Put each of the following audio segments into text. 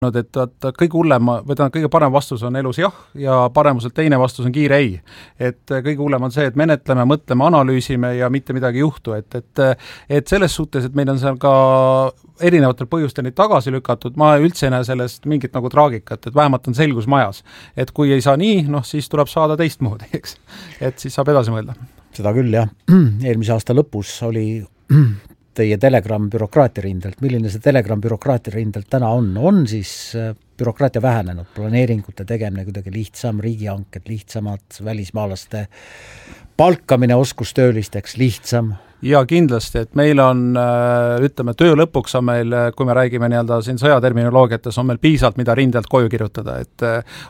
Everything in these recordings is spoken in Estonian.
et kõige hullem või kõige parem vastus on elus jah ja paremuselt teine vastus on kiire ei. Et kõige hullem on see, et menetleme, mõtleme, analüüsime ja mitte midagi ei juhtu. Et selles suhtes, et meil on seal ka erinevatel põhjustel neid tagasi lükatud, ma üldse ei näe sellest mingit nagu traagikat, et vähemalt on selgus majas. Et kui ei saa nii, siis tuleb saada teistmoodi, eks. Et siis saab edasi mõelda. Seda küll, jah. Eelmise aasta lõpus oli teie Telegram bürokraatia rindelt. Milline see Telegram bürokraatia rindelt täna on? On siis bürokraatia vähenenud, planeeringute tegemine kuidagi lihtsam, riigihanked lihtsamad, välismaalaste palkamine oskustöölisteks lihtsam? Ja kindlasti, et meil on, ütleme, töö lõpuks on meil, kui me räägime nii-öelda siin sõjaterminoloogiates, on meil piisalt, mida rindelt koju kirjutada, et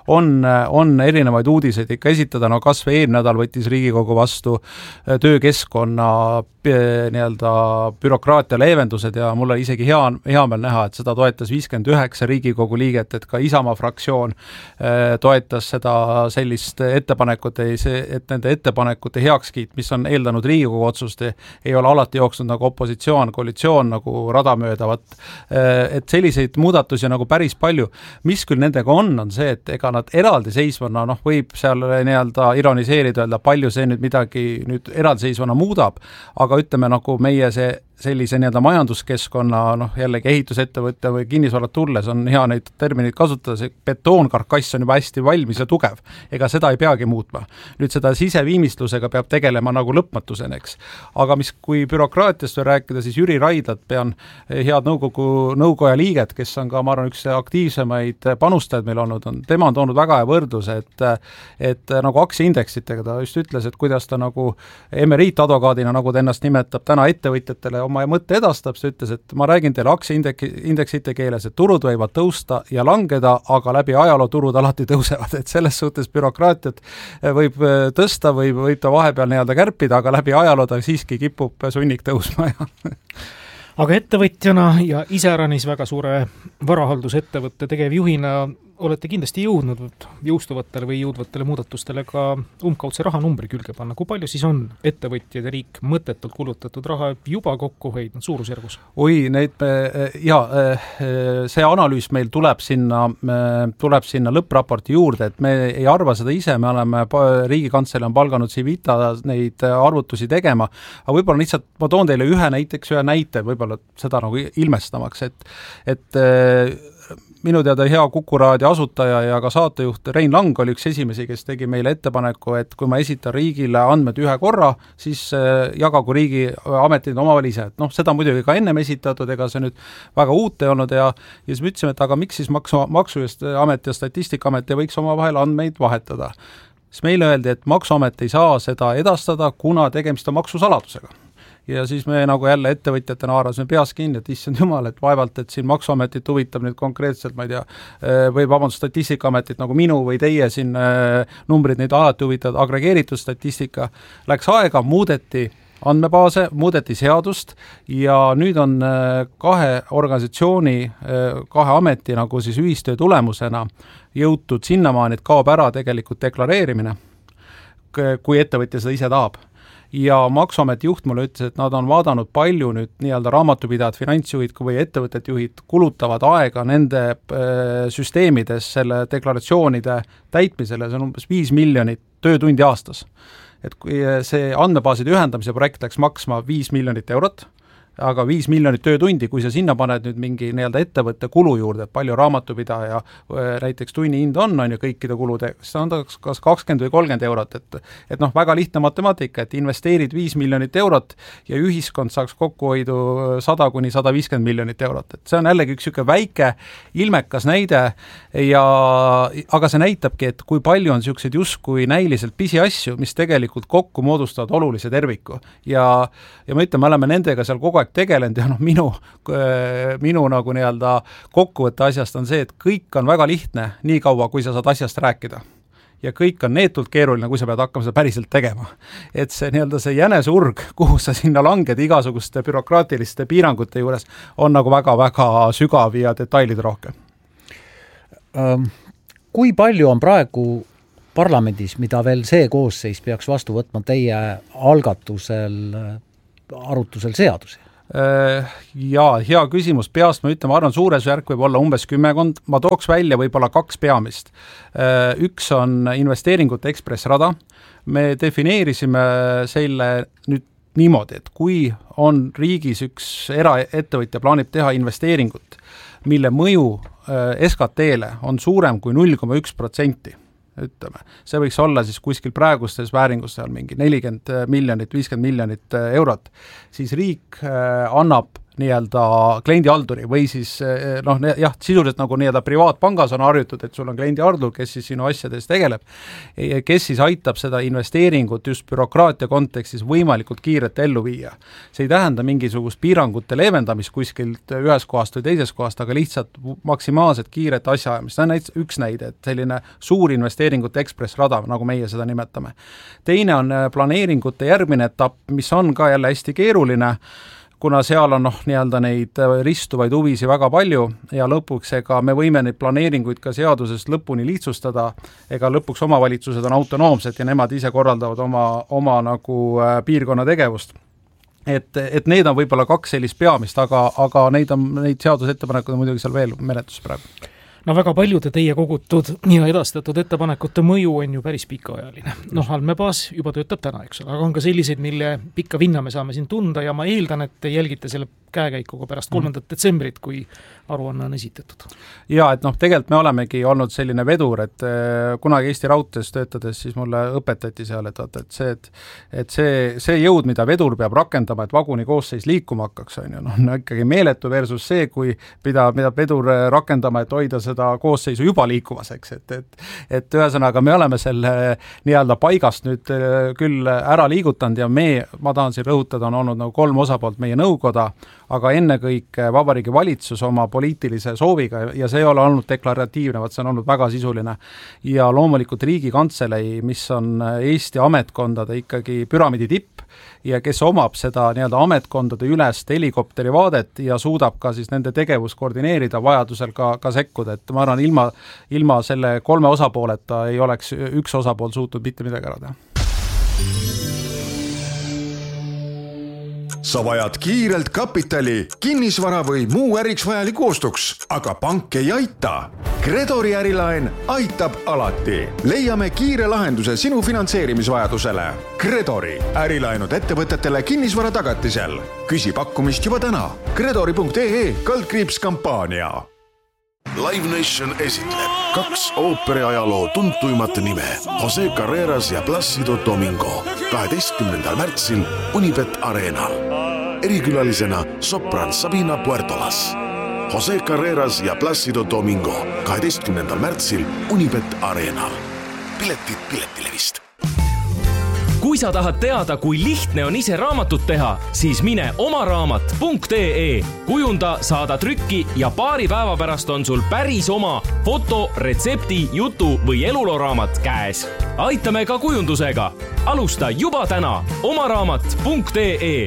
on erinevaid uudiseid ikka esitada, no kas või eelmine nädal võttis Riigikogu vastu töökeskkonna nii-öelda bürokraatia leevendused ja mul oli isegi hea meel näha, et seda toetas 59 Riigikogu liiget, et ka Isamaa fraktsioon toetas seda sellist ettepanekut, et nende ettepanekute heakskiit, mis on eeldanud Riigikogu otsust, ei ole alati jooksnud nagu opositsioon, koalitsioon nagu rada möödavat, et selliseid muudatusi nagu päris palju. Mis küll nendega on see, et ega nad eraldiseisvana, võib seal nii-öelda ironiseerida, öelda palju see nüüd midagi nüüd eraldiseisvana muudab, aga ütleme nagu meie sellise nii-öelda majanduskeskkonna, jällegi ehitusettevõtte või kinnisvarat tulles on hea neid termineid kasutada, see betoonkarkass on juba hästi valmis ja tugev, ega seda ei peagi muutma. Nüüd seda siseviimistlusega peab tegelema nagu lõpmatuseni, eks. Aga kui bürokraatiast või rääkida, siis Jüri Raidlat pean head nõukoja liiget, kes on ka, ma arvan, üks aktiivsemaid panustajaid meil olnud, tema on toonud väga hea võrdluse, et nagu aktsiaindeksitega ta just ütles, et kuidas ta nagu emeriitadvokaadina, nagu ta ennast nimetab, täna ettevõtjatele oma mõtte edastab, see ütles, et ma räägin teile aktsiaindeksite keeles, et turud võivad tõusta ja langeda, aga läbi ajaloo turud alati tõusevad, et selles suhtes bürokraatiat võib tõsta või võib ta vahepeal nii-öelda kärpida, aga läbi ajaloo ta siiski kipub sunnik tõusma. Aga ettevõtjana ja iseäranis väga suure varahaldusettevõtte tegevjuhina olete kindlasti jõudnud jõustuvatele või jõudvatele muudatustele ka umbkaudse rahanumbri külge panna. Kui palju siis on ettevõtjad ja riik mõttetult kulutatud raha juba kokku hoidnud suurusjärgus? See analüüs meil tuleb sinna lõppraporti juurde, et me ei arva seda ise, me oleme Riigikantselei on palganud Civita neid arvutusi tegema, aga võib-olla lihtsalt ma toon teile ühe näite, võib-olla seda nagu ilmestamaks, et minu teada hea Kuku raadio asutaja ja ka saatejuht Rein Lang oli üks esimesi, kes tegi meile ettepaneku, et kui ma esitan riigile andmed ühe korra, siis jagagu riigi ametid omavahel ise. Et seda muidugi ka ennem esitatud, ega see nüüd väga uut ei olnud ja siis me ütlesime, et aga miks siis Maksuamet ja Statistikaamet ei võiks omavahel andmeid vahetada. Siis meile öeldi, et Maksuamet ei saa seda edastada, kuna tegemist on maksusaladusega. Ja siis me nagu jälle ettevõtjatena haarasime peas kinni, et issand jumal, et vaevalt, et siin Maksuametit huvitab nüüd konkreetselt, ma ei tea, või Statistikaametit nagu minu või teie siin numbrid neid alati huvitavad, agregeeritud statistika. Läks aega, muudeti andmebaase, muudeti seadust ja nüüd on kahe organisatsiooni, kahe ameti nagu siis ühistöö tulemusena jõutud sinnamaani, et kaob ära tegelikult deklareerimine, kui ettevõtja seda ise tahab. Ja Maksuameti juht mulle ütles, et nad on vaadanud palju nüüd nii-öelda raamatupidajad, finantsjuhid või ettevõtete juhid kulutavad aega nende süsteemides selle deklaratsioonide täitmisele, see on umbes 5 miljonit töötundi aastas. Et kui see andmebaaside ühendamise projekt läks maksma 5 miljonit eurot, aga 5 miljonit töötundi, kui sa sinna paned nüüd mingi nii-öelda ettevõtte kulu juurde, palju raamatupidaja näiteks tunni hind on ju kõikide kulude, siis on ta kas 20 või 30 eurot, et väga lihtne matemaatika, et investeerid 5 miljonit eurot ja ühiskond saaks kokkuhoidu 100 kuni 150 miljonit eurot, et see on jällegi üks niisugune väike ilmekas näide aga see näitabki, et kui palju on niisuguseid justkui näiliselt pisiasju, mis tegelikult kokku moodustavad olulise terviku ja ma ütlen, me oleme nendega seal kogu aeg tegelenud ja minu nagu nii-öelda kokkuvõtte asjast on see, et kõik on väga lihtne nii kaua, kui sa saad asjast rääkida. Ja kõik on neetult keeruline, kui sa pead hakkama seda päriselt tegema. Et see nii-öelda see jänesurg, kuhu sa sinna langed igasuguste bürokraatiliste piirangute juures, on nagu väga-väga sügav ja detailid rohkem. Kui palju on praegu parlamendis, mida veel see koosseis peaks vastu võtma teie algatusel, arutusel seadusi? Jaa, hea küsimus, peast ma ütlen, ma arvan, suurusjärk võib olla umbes 10, ma tooks välja võib-olla 2 peamist. Üks on investeeringute ekspressrada, me defineerisime selle nüüd niimoodi, et kui on riigis üks eraettevõtja plaanib teha investeeringut, mille mõju SKT-le on suurem kui 0,1%, ütleme, see võiks olla siis kuskil praegustes vääringus seal mingi 40 miljonit, 50 miljonit eurot, siis riik annab nii-öelda kliendihalduri või siis jah, sisuliselt nagu nii-öelda privaatpangas on harjutud, et sul on kliendihaldur, kes siis sinu asjades tegeleb, kes siis aitab seda investeeringut just bürokraatia kontekstis võimalikult kiirelt ellu viia. See ei tähenda mingisugust piirangute leevendamist kuskilt ühes kohast või teises kohast, aga lihtsalt maksimaalselt kiiret asjaajamist. See on üks näide, et selline suur investeeringute ekspressrada, nagu meie seda nimetame. Teine on planeeringute järgmine etapp, mis on ka jälle hästi keeruline, kuna seal on nii-öelda neid ristuvaid huvisi väga palju ja lõpuks ega me võime neid planeeringuid ka seadusest lõpuni lihtsustada, ega lõpuks omavalitsused on autonoomsed ja nemad ise korraldavad oma nagu piirkonna tegevust. Et need on võib-olla 2 sellist peamist, aga neid seadusettepanekuid on muidugi seal veel menetluses praegu. No väga paljude teie kogutud ja edastatud ettepanekute mõju on ju päris pikaajaline. Andmebaas juba töötab täna, eks ole, aga on ka selliseid, mille pikka vinna me saame siin tunda ja ma eeldan, et te jälgite selle käekäikuga pärast 3. detsembrit, kui aruanne on esitatud. Ja, et tegelikult me olemegi olnud selline vedur, et kunagi Eesti Raudtees töötades siis mulle õpetati seal, et see jõud, mida vedur peab rakendama, et vaguni koosseis liikuma hakkaks, on ikkagi meeletu versus see, kui mida vedur rakendama, et hoida seda koosseisu juba liikumas, eks, et ühesõnaga me oleme selle nii-öelda paigast nüüd küll ära liigutanud ja ma tahan siin rõhutada, on olnud nagu 3 osapoolt meie nõukoda, aga ennekõike Vabariigi Valitsus oma poliitilise sooviga ja see ei ole olnud deklaratiivne, see on olnud väga sisuline ja loomulikult Riigikantselei, mis on Eesti ametkondade ikkagi püramiidi tipp ja kes omab seda nii-öelda ametkondade ülest helikopteri vaadet ja suudab ka siis nende tegevust koordineerida, vajadusel ka sekkuda, et ma arvan, ilma selle 3 osapooleta ei oleks üks osapool suutnud mitte midagi ära teha. Sa vajad kiirelt kapitali, kinnisvara või muu äriks vajaliku ostuks, aga pank ei aita. Credori ärilaen aitab alati. Leiame kiire lahenduse sinu finantseerimisvajadusele. Credori ärilaenud ettevõtetele kinnisvara tagatisel. Küsi pakkumist juba täna. Credori.ee/kampaania. Live Nation esitleb 2 ooperiajaloo tuntuimat nime Jose Carreras ja Plácido Domingo 12. märtsil Unibet Arenal. Erikülalisena sopran Sabina Puertolas. Jose Carreras ja Plácido Domingo 12. märtsil Unibet Arenal. Piletid Piletilevist. Kui sa tahad teada, kui lihtne on ise raamatut teha, siis mine omaraamat.ee. Kujunda, saada trükki ja paari päeva pärast on sul päris oma foto, retsepti, jutu või eluloraamat käes. Aitame ka kujundusega. Alusta juba täna omaraamat.ee.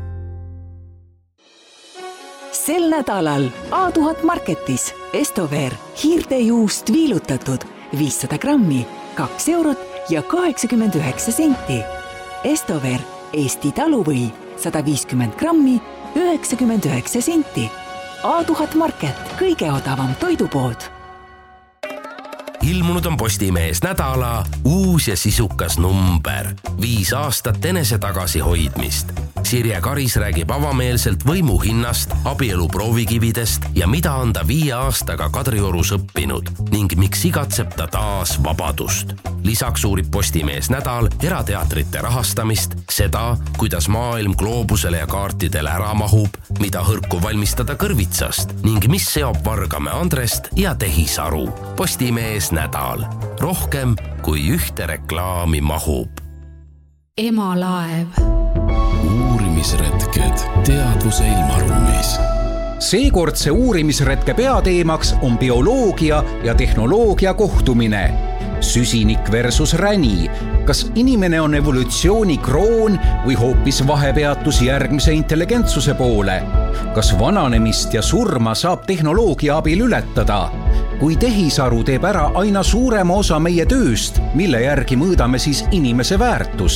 Sel nädalal A1000 Marketis Estover hiirtejuust viilutatud 500 grammi, 2 eurot ja 89 senti. Estover Eesti taluvõi 150 grammi, 99 senti. A1000 Market, kõige odavam toidupood. Ilmunud on Postimees nädala uus ja sisukas number. 5 aastat enese tagasihoidmist. Sirje Karis räägib avameelselt võimu hinnast, abielu proovikividest ja mida on ta 5 aastaga Kadriorus õppinud ning miks igatseb ta taas vabadust. Lisaks uurib Postimees nädal erateatrite rahastamist, seda, kuidas maailm gloobusele ja kaartidele ära mahub, mida hõrku valmistada kõrvitsast ning mis seob Vargamäe Andrest ja Tehisaru. Postimees nädal. Rohkem kui ühte reklaami mahub. Emalaev. Uurimisretked teadvuse ilmaruumis. Seekordse uurimisretke peateemaks on bioloogia ja tehnoloogia kohtumine. Süsinik versus räni. Kas inimene on evolutsiooni kroon või hoopis vahepeatus järgmise intelligentsuse poole? Kas vananemist ja surma saab tehnoloogia abil ületada? Kui tehisaru teeb ära aina suurema osa meie tööst, mille järgi mõõdame siis inimese väärtust?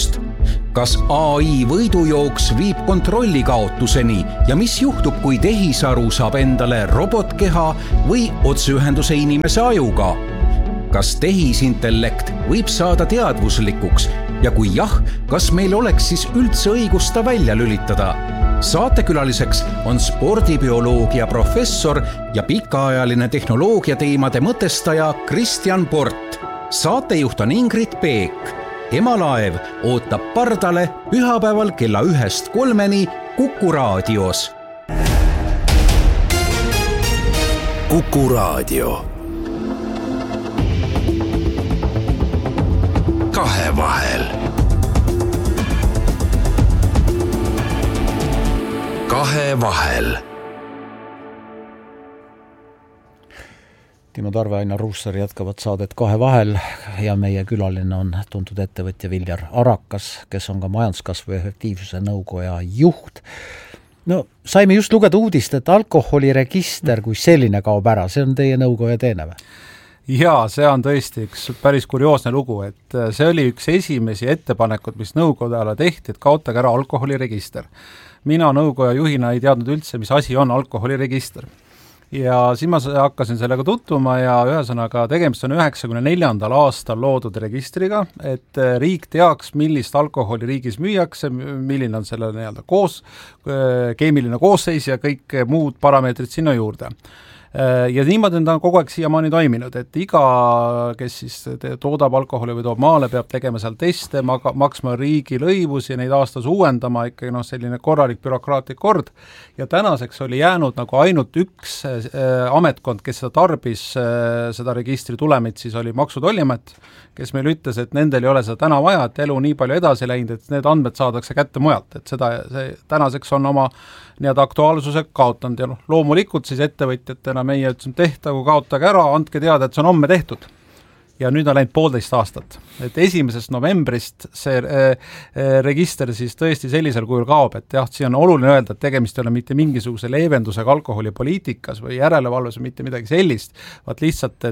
Kas AI võidujooks viib kontrolli kaotuseni ja mis juhtub, kui tehisaru saab endale robotkeha või otseühenduse inimese ajuga? Kas tehisintellekt võib saada teadvuslikuks ja kui jah, kas meil oleks siis üldse õigus ta välja lülitada? Saatekülaliseks on spordibioloogia professor ja pikaajaline tehnoloogia teemade mõtestaja Kristjan Port. Saatejuht on Ingrid Peek. Emalaev ootab pardale pühapäeval kella 1-3 Kuku raadios. Kuku raadio. Kahevahel. Kahevahel. Timo Tarve, Ainar Ruussaar jätkavad saadet Kahevahel ja meie külaline on tuntud ettevõtja Viljar Arakas, kes on ka majanduskasvu efektiivsuse nõukoja juht. No, saime just lugeda uudist, et alkoholiregister kui selline kaob ära, see on teie nõukoja teene või? Jaa, see on tõesti üks päris kurioosne lugu, et see oli üks esimesi ettepanekud, mis nõukojale tehti, et kaotage ära alkoholiregister. Mina nõukoja juhina ei teadnud üldse, mis asi on alkoholiregister. Ja siis ma hakkasin sellega tutvuma ja ühesõnaga tegemist on 94. aastal loodud registriga, et riik teaks, millist alkoholi riigis müüakse, milline on selle nii-öelda keemiline koosseis ja kõik muud parameetrid sinna juurde. Ja niimoodi on ta kogu aeg siiamaani toiminud, et iga, kes siis toodab alkoholi või toob maale, peab tegema seal teste, maksma riigi lõivus ja neid aastas uuendama, ikkagi selline korralik bürokraatlik kord. Ja tänaseks oli jäänud nagu ainult üks ametkond, kes seda tarbis, seda registri tulemit, siis oli Maksu- ja Tolliamet, kes meil ütles, et nendel ei ole seda täna vaja, et elu nii palju edasi läinud, et need andmed saadakse kätte mujalt, et see tänaseks on oma nii-öelda aktuaalsuse kaotanud ja loomulikult siis ettevõtjatena meie ütlesime, tehtagu, kaotage ära, andke teada, et see on homme tehtud. Ja nüüd on läinud 1,5 aastat. Et 1. novembrist see register siis tõesti sellisel kujul kaob, et jah, siin on oluline öelda, et tegemist ei ole mitte mingisuguse leevendusega alkoholipoliitikas või järelevalves või mitte midagi sellist, vaid lihtsalt,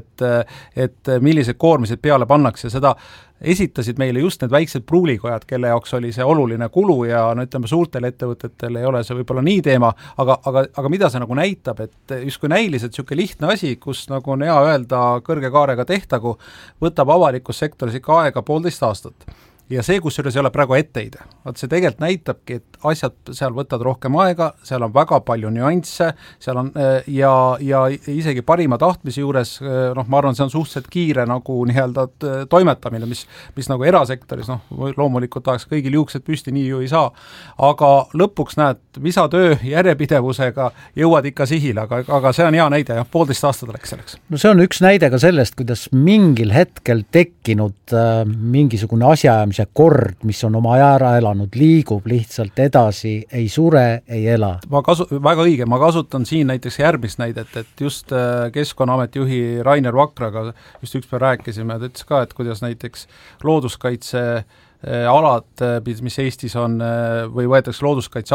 et millised koormised peale pannakse, seda esitasid meile just need väiksed pruulikojad, kelle jaoks oli see oluline kulu ja no ütleme, suurtel ettevõtetel ei ole see võib-olla nii teema, aga mida see nagu näitab, et justkui näiliselt niisugune lihtne asi, kus nagu on hea öelda kõrge kaarega tehtagu, võtab avalikus sektoris ikka aega 1,5 aastat. Ja see, kusjuures ei ole praegu etteide. See tegelikult näitabki, et asjad seal võtavad rohkem aega, seal on väga palju nüansse, seal on ja isegi parima tahtmise juures, ma arvan, see on suhteliselt kiire nagu nii-öelda toimetamine, mis nagu erasektoris, loomulikult tahaks kõigil juuksed püsti, nii ju ei saa. Aga lõpuks näed, visatöö järjepidevusega jõuad ikka sihile, aga see on hea näide, 1,5 aastat läks selleks. No see on üks näide ka sellest, kuidas mingil hetkel tekkinud mingisugune asjaajamise kord, mis on oma ära elanud, liigub lihtsalt edasi, ei sure, ei ela. Väga õige, ma kasutan siin näiteks järgmist näidet, et just Keskkonnaameti juhi Rainer Vakraga just ükspäev rääkisime, ta ütles ka, et kuidas näiteks looduskaitse alad, mis Eestis on või võetakse looduskaitse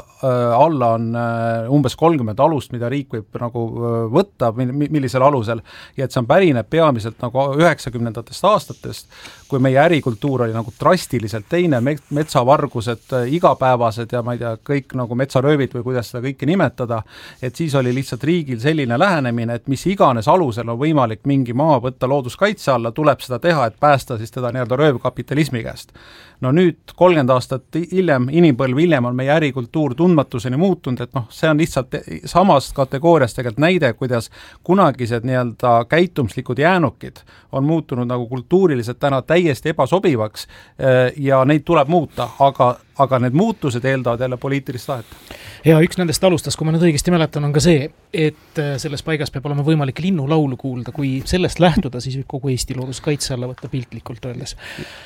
alla on umbes 30 alust, mida riik võib nagu võtta, millisel alusel, ja et see on pärineb peamiselt nagu 90. aastatest, kui meie ärikultuur oli nagu drastiliselt teine, metsavargused igapäevased ja ma ei tea, kõik nagu metsaröövid või kuidas seda kõike nimetada, et siis oli lihtsalt riigil selline lähenemine, et mis iganes alusel on võimalik mingi maa võtta looduskaitse alla, tuleb seda teha, et päästa siis teda nii-öelda röövkapitalismi käest. No nüüd 30 aastat hiljem, inimpõlv hiljem on meie ärikultuur tundmatuseni muutunud, et see on lihtsalt samast kategooriast tegelikult näide, kuidas kunagised nii-öelda käitumslikud jäänukid on muutunud nagu kultuuriliselt täna täiesti ebasobivaks ja neid tuleb muuta, aga need muutused eeldavad jälle poliitilist tahet. Ja üks nendest alustas, kui ma nüüd õigesti mäletan, on ka see, et selles paigas peab olema võimalik linnulaulu kuulda, kui sellest lähtuda, siis võib kogu Eesti looduskaitse alla võtta piltlikult öeldes.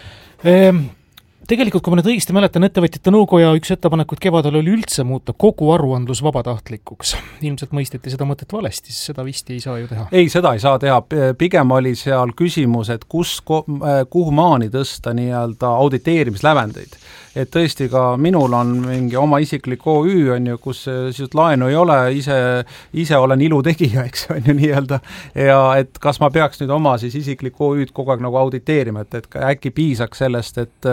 Tegelikult, kui ma nüüd õigesti mäletan, ettevõtjate nõukoja üks ettepanekuid kevadel oli üldse muuta kogu aruandlus vabatahtlikuks. Ilmselt mõisteti seda mõtet valesti, seda vist ei saa ju teha. Ei, seda ei saa teha. Pigem oli seal küsimus, et kuhu maani tõsta nii-öelda auditeerimislävendeid. Et tõesti ka minul on mingi oma isiklik OÜ, on ju, kus siis laenu ei ole, ise olen ilutegija, eks on ju nii-öelda, ja et kas ma peaks nüüd oma siis isiklik OÜ-d kogu aeg nagu auditeerima, et äkki piisaks sellest, et ma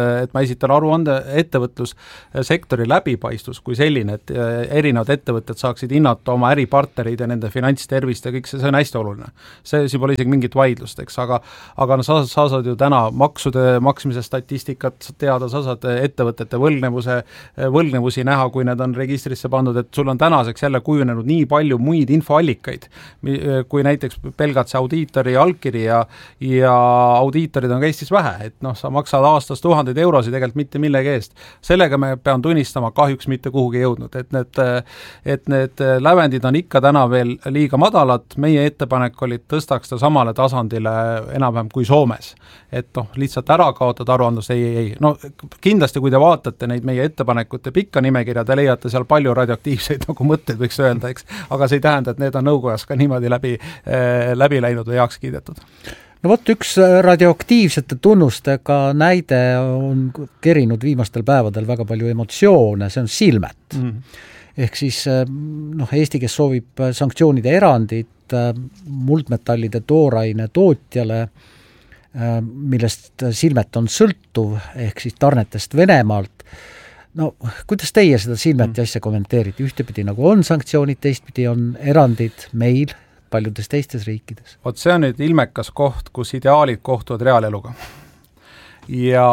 esitan aruande ettevõtlussektori läbipaistvus kui selline, et erinevad ettevõtted saaksid hinnata oma äripartnereid ja nende finantstervist ja kõik see on hästi oluline. See pole isegi mingit vaidlust, eks, aga sa saad ju täna maksude maksmise statistikat teada, sa saad ettevõtete võlgnevusi näha, kui need on registrisse pandud, et sul on tänaseks jälle kujunenud nii palju muid infoallikaid, kui näiteks pelgalt see audiitori allkiri ja audiitorid on ka Eestis vähe, et sa maksad aastas 1000 eurosid tegelikult mitte millegi eest. Sellega me pean tunnistama kahjuks mitte kuhugi jõudnud, et need lävendid on ikka täna veel liiga madalad, meie ettepanek oli tõstaks ta samale tasandile enam-vähem kui Soomes. Et lihtsalt ära kaotada aruandlust, ei. Kindlasti, kui te vaatate neid meie ettepanekute pikka nimekirja, te leiate seal palju radioaktiivseid nagu mõtteid, võiks öelda, eks, aga see ei tähenda, et need on nõukojas ka niimoodi läbi läinud või heaks kiidetud. No vot, üks radioaktiivsete tunnustega näide on kerinud viimastel päevadel väga palju emotsioone, see on silmet. Ehk siis Eesti, kes soovib sanktsioonide erandit muldmetallide tooraine tootjale, millest silmet on sõltuv, ehk siis tarnetest Venemaalt. Kuidas teie seda silmet ja asja kommenteerite? Ühtepidi nagu on sanktsioonid, teistpidi on erandid meil paljudes teistes riikides. Vot see on nüüd ilmekas koht, kus ideaalid kohtuvad reaaleluga. Ja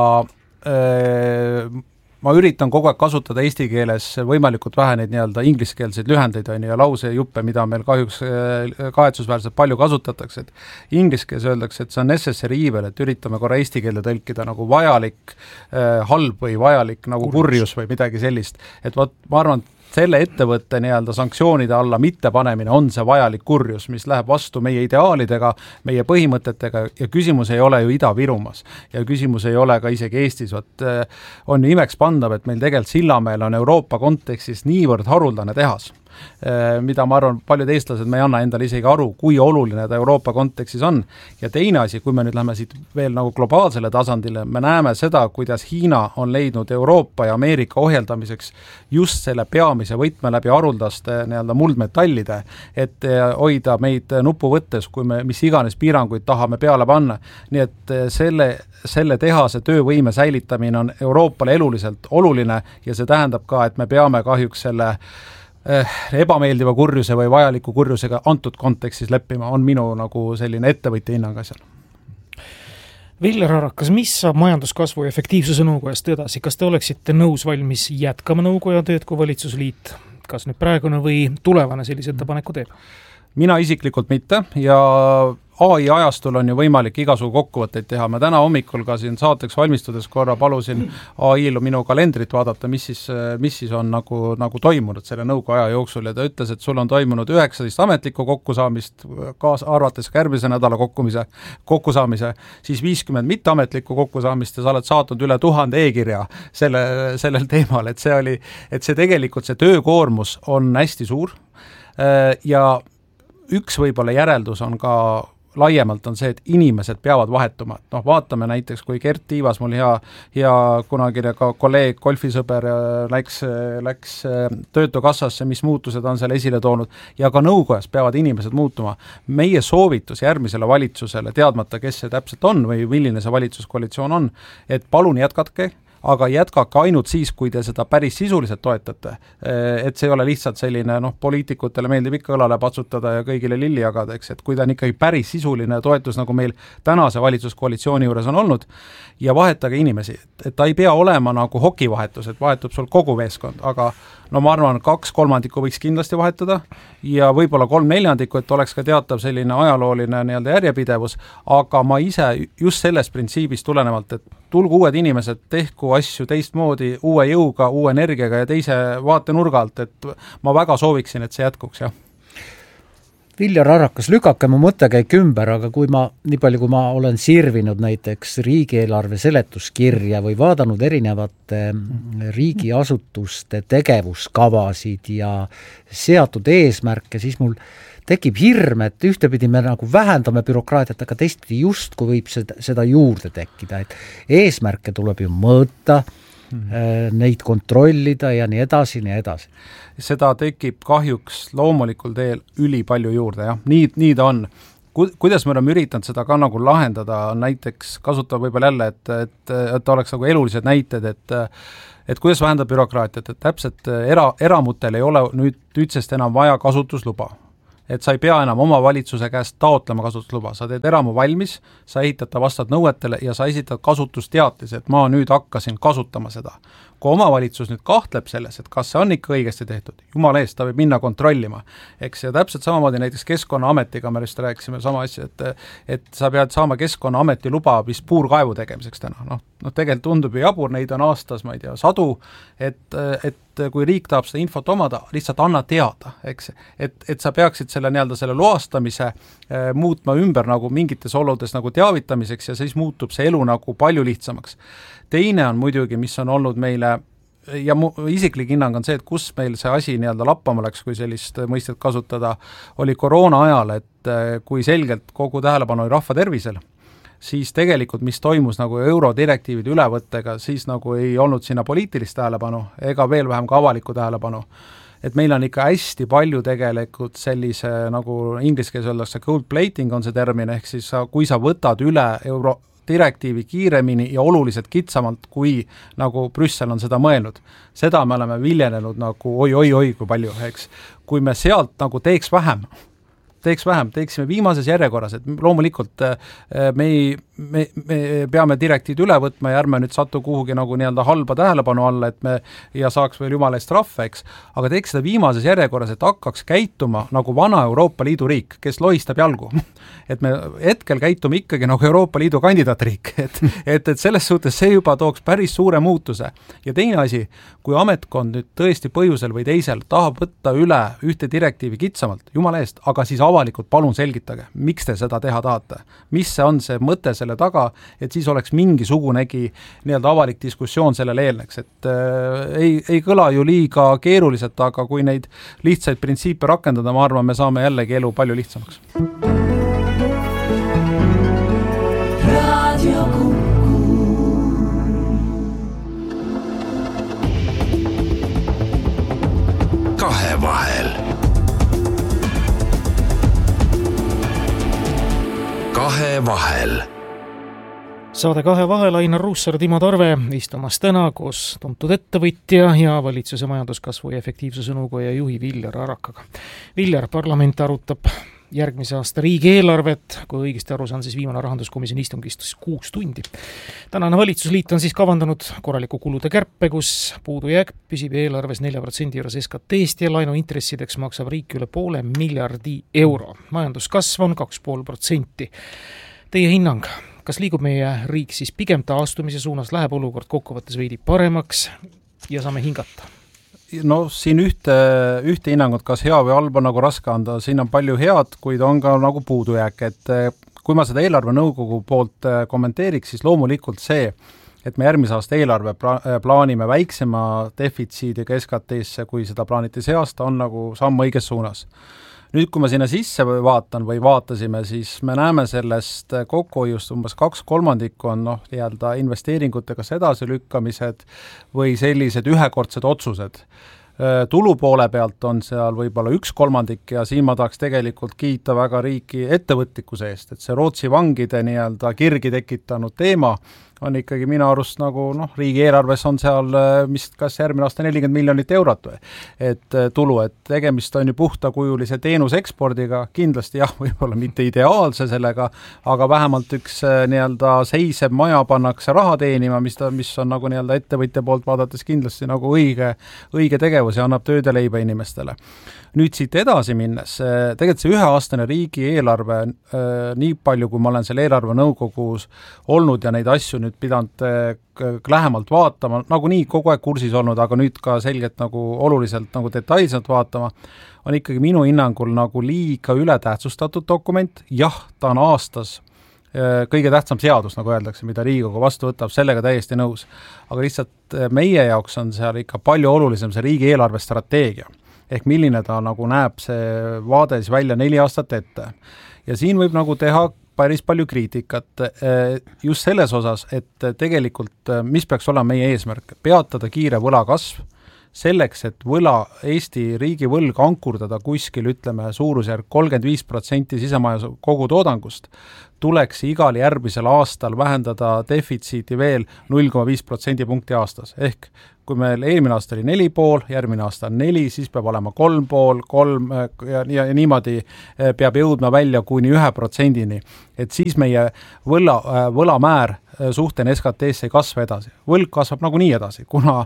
ma üritan kogu aeg kasutada eesti keeles võimalikult vähe neid nii-öelda ingliskeelseid lühendeid ja lausejuppe, mida meil kahjuks kahetsusväärselt palju kasutatakse. Et ingliskeeles öeldakse, et see on necessary evil, et üritame korra eesti keelde tõlkida nagu vajalik halb või vajalik nagu kurjus või midagi sellist. Et ma arvan, selle ettevõtte nii-öelda sanktsioonide alla mittepanemine on see vajalik kurjus, mis läheb vastu meie ideaalidega, meie põhimõtetega ja küsimus ei ole ju Ida-Virumas ja küsimus ei ole ka isegi Eestis. On ju imeks pandav, et meil tegelikult Sillamäel on Euroopa kontekstis niivõrd haruldane tehas, mida ma arvan, paljud eestlased me ei anna endale isegi aru, kui oluline ta Euroopa kontekstis on. Ja teine asi, kui me nüüd läheme siit veel nagu globaalsele tasandile, me näeme seda, kuidas Hiina on leidnud Euroopa ja Ameerika ohjeldamiseks just selle peamise võtme läbi haruldaste nii-öelda muldmetallide, et hoida meid nupu võttes, kui me mis iganes piiranguid tahame peale panna. Nii et selle tehase töövõime säilitamine on Euroopale eluliselt oluline ja see tähendab ka, et me peame kahjuks selle ebameeldiva kurjuse või vajaliku kurjusega antud kontekstis leppima, on minu nagu selline ettevõtja hinnang asjal. Viljar Arakas, mis saab majanduskasvu ja efektiivsuse nõukojast edasi? Kas te oleksite nõus valmis jätkama nõukoja tööd kui valitsusliit? Kas nüüd praegune või tulevane sellise ettepaneku teeb? Mina isiklikult mitte ja AI ajastul on ju võimalik igasugu kokkuvõtteid teha. Ma täna hommikul ka siin saateks valmistudes korra palusin AI-l minu kalendrit vaadata, mis siis on nagu toimunud selle nõukoja aja jooksul ja ta ütles, et sul on toimunud 19 ametlikku kokkusaamist, arvates ka järgmise nädala kokkusaamise, siis 50 mitteametlikku kokkusaamist ja sa oled saatnud üle 1000 e-kirja sellel teemal, et see tegelikult see töökoormus on hästi suur ja üks võib-olla järeldus on ka laiemalt on see, et inimesed peavad vahetuma. Vaatame näiteks, kui Gert Tiivas, mul hea kunagine ka kolleeg, golfisõber läks töötukassasse, mis muutused on seal esile toonud ja ka nõukojas peavad inimesed muutuma. Meie soovitus järgmisele valitsusele, teadmata, kes see täpselt on või milline see valitsuskoalitsioon on, et palun jätkatke, aga jätkake ainult siis, kui te seda päris sisuliselt toetate. Et see ei ole lihtsalt selline, poliitikutele meeldib ikka õlale patsutada ja kõigile lilli jagada, eks, et kui ta on ikkagi päris sisuline toetus, nagu meil tänase valitsuskoalitsiooni juures on olnud, ja vahetage inimesi, et ta ei pea olema nagu hokivahetus, et vahetub sul kogu meeskond, aga ma arvan, 2/3 võiks kindlasti vahetada ja võib-olla 3/4, et oleks ka teatav selline ajalooline nii-öelda järjepidevus, aga ma ise just sellest printsiibist tulenevalt, et tulgu uued inimesed, tehku asju teistmoodi, uue jõuga, uue energiaga ja teise vaatenurga alt, et ma väga sooviksin, et see jätkuks, jah. Viljar Arakas, lükake mu mõttekäik ümber, aga nii palju kui ma olen sirvinud näiteks riigieelarve seletuskirja või vaadanud erinevate riigiasutuste tegevuskavasid ja seatud eesmärke, siis mul tekib hirm, et ühtepidi me nagu vähendame bürokraatiat, aga teistpidi justkui võib seda juurde tekkida, et eesmärke tuleb ju mõõta, neid kontrollida ja nii edasi, nii edasi. Seda tekib kahjuks loomulikul teel ülipalju juurde, jah. Nii ta on. kuidas me oleme üritanud seda ka nagu lahendada, näiteks kasutada võib-olla jälle, et oleks nagu elulised näited, et kuidas vähendada bürokraatiat, et täpselt eramutel ei ole nüüdsest enam vaja kasutusluba. Et sa ei pea enam oma valitsuse käest taotlema kasutusluba, sa teed eramu valmis, sa ehitad ta vastad nõuetele ja sa esitad kasutusteatise, et ma nüüd hakkasin kasutama seda. Kui omavalitsus nüüd kahtleb selles, et kas see on ikka õigesti tehtud, jumala eest, ta võib minna kontrollima. Eks ja täpselt samamoodi näiteks Keskkonnaametiga me just rääkisime sama asja, et sa pead saama Keskkonnaameti luba vist puurkaevu tegemiseks täna. Noh, tegelikult tundub ju jabur, neid on aastas, ma ei tea, 100, et kui riik tahab seda infot omada, lihtsalt anna teada, eks, et sa peaksid selle nii-öelda selle loastamise muutma ümber nagu mingites oludes nagu teavitamiseks ja siis muutub see elu nagu palju lihtsamaks. Teine on muidugi, mis on olnud meile, ja mu isiklik hinnang on see, et kus meil see asi nii-öelda lappama läks, kui sellist mõistet kasutada, oli koroona ajal, et kui selgelt kogu tähelepanu oli rahva tervisel, siis tegelikult, mis toimus nagu eurodirektiivide ülevõttega, siis nagu ei olnud sinna poliitilist tähelepanu ega veel vähem ka avalikku tähelepanu. Et meil on ikka hästi palju tegelikult sellise, nagu inglise keeles öeldakse, gold plating on see termin, ehk siis kui sa võtad üle eurodirektiivi kiiremini ja oluliselt kitsamalt, kui nagu Brüssel on seda mõelnud. Seda me oleme viljelenud nagu oi, kui palju, eks. Kui me sealt nagu teeksime viimases järjekorras, et loomulikult me peame direktiivid üle võtma ja ärme nüüd satu kuhugi nagu nii-öelda halba tähelepanu alla, et me ja saaks veel jumala eest rahva, eks, aga teeks seda viimases järjekorras, et hakkaks käituma nagu vana Euroopa Liidu riik, kes lohistab jalgu. Et me hetkel käitume ikkagi nagu Euroopa Liidu kandidaatriik, et selles suhtes see juba tooks päris suure muutuse. Ja teine asi, kui ametkond nüüd tõesti põhjusel või teisel tahab võtta üle ühte direktiivi kitsamalt, jumala eest, aga siis avalikult palun selgitage, miks te seda teha tahate, mis see on see mõte selle taga, et siis oleks mingisugunegi nii-öelda avalik diskussioon sellele eelneks, et ei kõla ju liiga keeruliselt, aga kui neid lihtsaid printsiipe rakendada, ma arvan, me saame jällegi elu palju lihtsamaks. Kahevahel. Kahevahel. Saade Kahevahel, Ainar Ruussaar, Timo Tarve istumas täna koos tuntud ettevõtja ja valitsuse majanduskasvu ja efektiivsuse nõukoja juhi Viljar Arakaga. Viljar, parlament arutab järgmise aasta riigieelarvet, kui õigesti aru saan, siis viimane rahanduskomisjoni istungist 6 tundi. Tänane valitsusliit on siis kavandanud korraliku kulude kärpe, kus puudujääk püsib eelarves 4% juures SKT-st ja laenuintressideks maksab riik üle €500 miljardi. Majanduskasv on 2,5%. Teie hinnang, kas liigub meie riik siis pigem taastumise suunas, läheb olukord kokkuvõttes veidi paremaks ja saame hingata? No siin ühte hinnangut, kas hea või halb on nagu raske anda, siin on palju head, kuid on ka nagu puudujääk, et kui ma seda eelarvenõukogu poolt kommenteeriks, siis loomulikult see, et me järgmise aasta eelarve plaanime väiksema defitsiidiga SKT-sse, kui seda plaaniti see aasta, on nagu samm õiges suunas. Nüüd, kui ma sinna sisse vaatan või vaatasime, siis me näeme sellest kokkuhoiust umbes 2/3 on nii-öelda investeeringutega edasilükkamised või sellised ühekordsed otsused. Tulu poole pealt on seal võib-olla 1/3 ja siin ma tahaks tegelikult kiita väga riiki ettevõtlikkuse eest, et see Rootsi vangide nii-öelda kirgi tekitanud teema on ikkagi minu arust nagu riigieelarves on seal kas järgmine aasta 40 miljonit eurot või, et tulu, et tegemist on ju puhtakujulise teenuse ekspordiga, kindlasti jah, võib-olla mitte ideaalse sellega, aga vähemalt üks nii-öelda seisev maja pannakse raha teenima, mis on nagu nii-öelda ettevõtja poolt vaadates kindlasti nagu õige tegevus ja annab tööd ja leiba inimestele. Nüüd siit edasi minnes, tegelikult see üheaastane riigieelarve, nii palju kui ma olen selle eelarve nõukogus olnud ja neid asju nüüd pidanud lähemalt vaatama, nagu nii kogu aeg kursis olnud, aga nüüd ka selgelt nagu oluliselt nagu detailselt vaatama, on ikkagi minu hinnangul nagu liiga ületähtsustatud dokument, jah, ta on aastas kõige tähtsam seadus, nagu öeldakse, mida Riigikogu vastu võtab, sellega täiesti nõus. Aga lihtsalt meie jaoks on seal ikka palju olulisem see riigieelarve strateegia. Ehk milline ta nagu näeb see vaade siis välja 4 aastat ette. Ja siin võib nagu teha päris palju kriitikat just selles osas, et tegelikult mis peaks olema meie eesmärk, peatada kiire võlakasv, selleks, et Eesti riigi võlg ankurdada kuskil, ütleme, suurusjärk 35% sisemaja kogutoodangust, tuleks igal järgmisel aastal vähendada defitsiiti veel 0,5% punkti aastas. Ehk kui meil eelmine aasta oli 4,5, järgmine aasta on 4, siis peab olema 3,5, 3 ja niimoodi peab jõudma välja kuni 1%-ni. Et siis meie võlamäär suhtena SKT-sse ei kasva edasi. Võlg kasvab nagunii edasi, kuna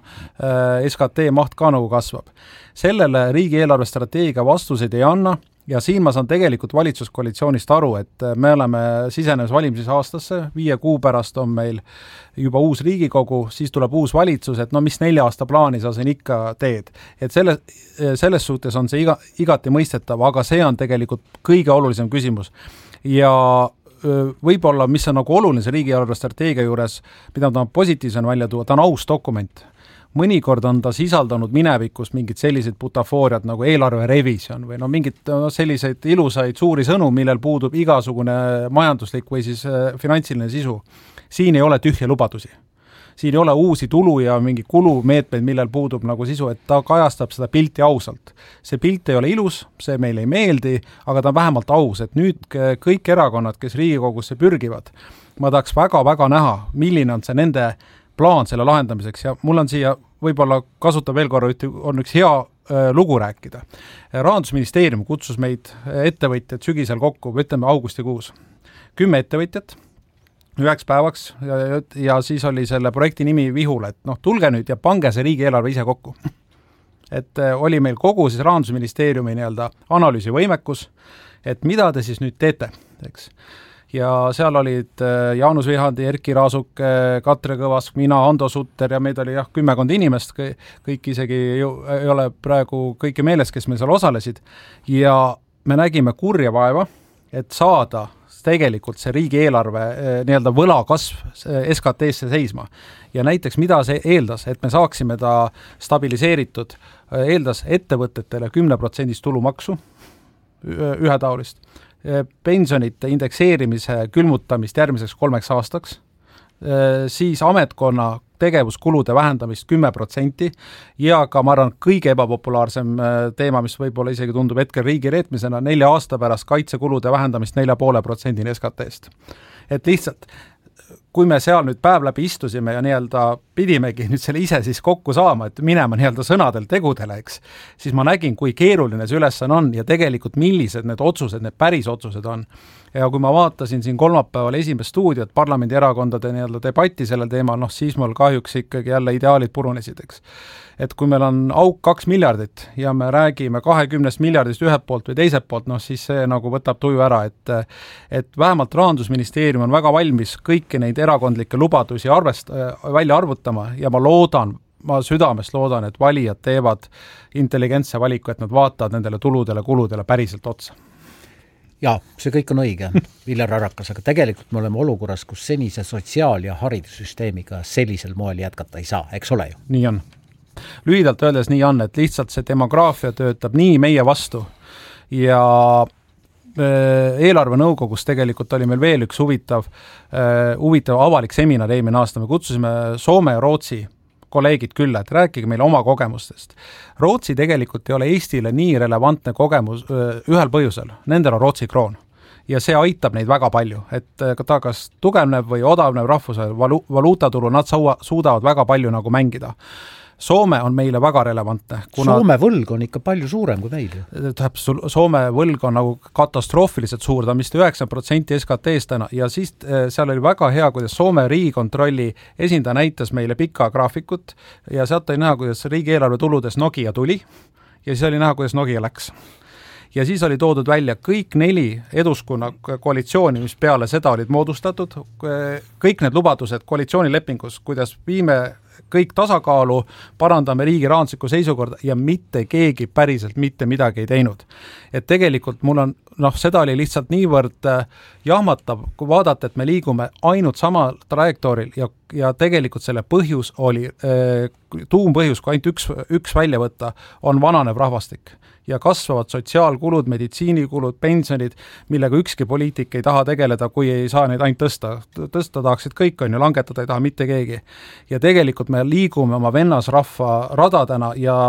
SKT maht ka nagu kasvab. Sellele riigieelarve strateegia vastuseid ei anna ja siin ma saan tegelikult valitsuskoalitsioonist aru, et me oleme sisenemas valimises aastasse, 5 kuu pärast on meil juba uus Riigikogu, siis tuleb uus valitsus, et no mis 4 aasta plaani sa siin ikka teed. Et selles suhtes on see igati mõistetav, aga see on tegelikult kõige olulisem küsimus. Ja võib-olla, mis on nagu oluline see riigieelarve strateegia juures, mida ta on positiivsena välja tuua, ta on aus dokument. Mõnikord on ta sisaldanud minevikus mingid sellised butafooriad nagu eelarve revision või mingid selliseid ilusaid suuri sõnu, millel puudub igasugune majanduslik või siis finantsiline sisu. Siin ei ole tühje lubadusi. Siin ei ole uusi tulu ja mingi kulumeetmeid, millel puudub nagu sisu, et ta kajastab seda pilti ausalt. See pilt ei ole ilus, see meile ei meeldi, aga ta on vähemalt aus, et nüüd kõik erakonnad, kes Riigikogusse pürgivad, ma tahaks väga-väga näha, milline on see nende plaan selle lahendamiseks ja mul on siia võib-olla kasutab veel korra, on üks hea lugu rääkida. Rahandusministeerium kutsus meid ettevõtjad sügisel kokku, ütleme augustikuus. 10 ettevõtjat, 9 päevaks ja siis oli selle projekti nimi Vihul, et tulge nüüd ja pange see riigieelarve ise kokku. Et oli meil kogu siis Rahandusministeeriumi analüüsivõimekus, et mida te siis nüüd teete, eks. Ja seal olid Jaanus Vihandi, Erki Raasuk, Katre Kõvask, mina, Ando Sutter ja meid oli 10 inimest, kõik isegi ei ole praegu kõiki meeles, kes meil seal osalesid. Ja me nägime kurja vaeva, et saada tegelikult see riigieelarve võlakasv SKT-sse seisma. Ja näiteks mida see eeldas, et me saaksime ta stabiliseeritud, eeldas ettevõtetele 10% tulumaksu, ühetaolist, pensionite indekseerimise külmutamist järgmiseks 3 aastaks, siis ametkonna tegevuskulude vähendamist 10% ja ka ma arvan kõige ebapopulaarsem teema, mis võib-olla isegi tundub hetkel riigi reetmisena, 4 aasta pärast kaitsekulude vähendamist 4,5% SKT-st. Et lihtsalt kui me seal nüüd päev läbi istusime ja pidimegi nüüd selle ise siis kokku saama, et minema sõnadel tegudele, eks, siis ma nägin, kui keeruline see ülesanne on ja tegelikult millised need otsused, need päris otsused on. Ja kui ma vaatasin siin kolmapäeval esimest stuudiot parlamendierakondade debatti sellel teemal, siis mul kahjuks ikkagi jälle ideaalid purunesid, eks. Et kui meil on auk 2 miljardit ja me räägime 20 miljardist ühelt poolt või teiselt poolt, siis see nagu võtab tuju ära, et vähemalt Rahandusministeerium on väga valmis kõiki neid erakondlikke lubadusi välja arvutama ja ma südamest loodan, et valijad teevad intelligentse valiku, et nad vaatavad nendele tuludele, kuludele päriselt otsa. Jaa, see kõik on õige, Viljar Arakas, aga tegelikult me oleme olukorras, kus senise sotsiaal- ja haridussüsteemiga sellisel moel jätkata ei saa, eks ole ju? Nii on. Lühidalt öeldes nii on, et lihtsalt see demograafia töötab nii meie vastu ja eelarvenõukogus tegelikult oli meil veel üks huvitav avalik seminar eelmine aasta. Me kutsusime Soome ja Rootsi kolleegid külla, et rääkige meile oma kogemustest. Rootsi tegelikult ei ole Eestile nii relevantne kogemus ühel põhjusel. Nendel on Rootsi kroon. Ja see aitab neid väga palju, et ta kas tugevneb või odavneb rahvuse valuutaturu, nad suudavad väga palju nagu mängida. Soome on meile väga relevantne. Soome võlg on ikka palju suurem kui meil. Soome võlg on nagu katastroofiliselt suur, ta on vist 9% SKT-st täna ja siis seal oli väga hea, kuidas Soome riigikontrolli esindaja näitas meile pika graafikut ja sealt oli näha, kuidas riigieelarve tuludes Nokia tuli ja siis oli näha, kuidas Nokia läks. Ja siis oli toodud välja kõik 4 eduskonna koalitsiooni, mis peale seda olid moodustatud, kõik need lubadused koalitsioonilepingus, kuidas viime kõik tasakaalu, parandame riigi rahanduslikku seisukorda ja mitte keegi päriselt mitte midagi ei teinud. Et tegelikult mul on, seda oli lihtsalt niivõrd jahmatav, kui vaadata, et me liigume ainult samal trajektooril ja tegelikult selle põhjus oli tuumpõhjus, kui ainult üks välja võtta, on vananev rahvastik ja kasvavad sotsiaalkulud, meditsiinikulud, pensionid, millega ükski poliitik ei taha tegeleda, kui ei saa neid ainult tõsta. Tõsta tahaksid kõik, on ju, langetada ei taha mitte keegi. Ja tegelikult me liigume oma vennasrahva radadena ja